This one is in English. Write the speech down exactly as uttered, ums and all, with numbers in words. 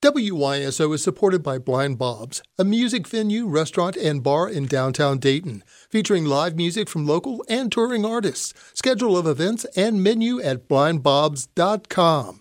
W Y S O is supported by Blind Bob's, a music venue, restaurant, and bar in downtown Dayton, featuring live music from local and touring artists. Schedule of events and menu at blind bobs dot com.